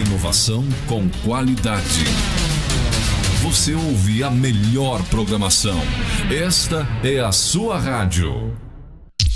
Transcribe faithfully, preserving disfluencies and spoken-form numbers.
inovação com qualidade. Você ouve a melhor programação. Esta é a sua rádio.